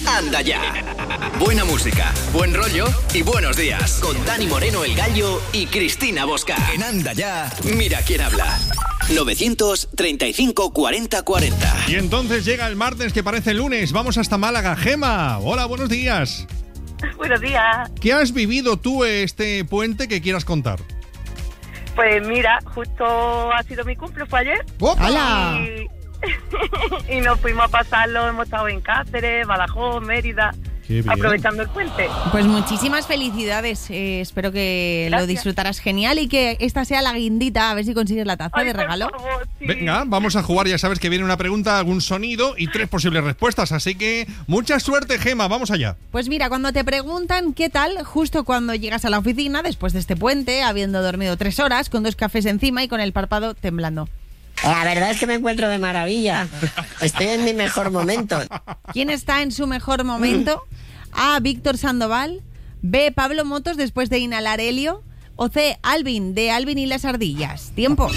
Anda Ya. Buena música, buen rollo y buenos días. Con Dani Moreno, el Gallo, y Cristina Bosca. En Anda Ya, mira quién habla. 935 40 40. Y entonces llega el martes que parece lunes. Vamos hasta Málaga. Gema, hola, buenos días. Buenos días. ¿Qué has vivido tú este puente que quieras contar? Pues mira, justo ha sido mi cumple, fue ayer. ¡Hola! Y nos fuimos a pasarlo, hemos estado en Cáceres, Badajoz, Mérida, aprovechando el puente. Pues muchísimas felicidades, espero que Gracias. lo disfrutarás genial y que esta sea la guindita, a ver si consigues la taza de regalo. Por favor, sí. Venga, vamos a jugar. Ya sabes que viene una pregunta, algún sonido y 3 posibles respuestas. Así que mucha suerte, Gema. Vamos allá. Pues mira, cuando te preguntan qué tal, justo cuando llegas a la oficina, después de este puente, habiendo dormido 3 horas, con 2 cafés encima y con el párpado temblando. La verdad es que me encuentro de maravilla. Estoy en mi mejor momento. ¿Quién está en su mejor momento? A. Víctor Sandoval. B. Pablo Motos después de inhalar helio. O C. Alvin, de Alvin y las ardillas. Tiempo.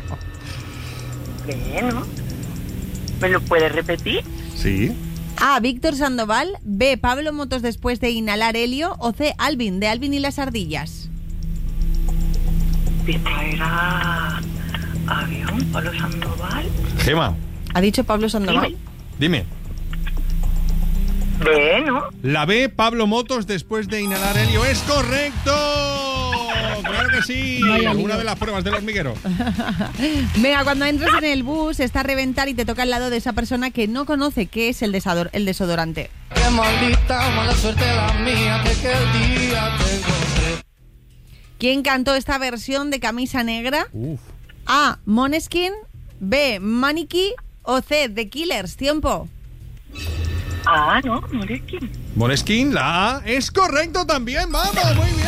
Bueno, ¿me lo puedes repetir? Sí. A. Víctor Sandoval. B. Pablo Motos después de inhalar helio. O C. Alvin, de Alvin y las ardillas. Esta era avión, Pablo Sandoval. Gema, ¿Ha dicho Pablo Sandoval? dime. Bueno, La B, Pablo Motos después de inhalar helio. ¡Es correcto! ¡Claro que sí! Vaya lío. Una de las pruebas del hormiguero. Venga, cuando entres en el bus, está a reventar y te toca al lado de esa persona que no conoce qué es el desodorante. Qué maldita mala suerte la mía, que aquel día te encontré. ¿Quién cantó esta versión de Camisa Negra? Uf. A. Måneskin. B. Maniki. O C. The Killers. Tiempo. no, Moreski. Måneskin, la A es correcto también. ¡Vamos! Muy bien.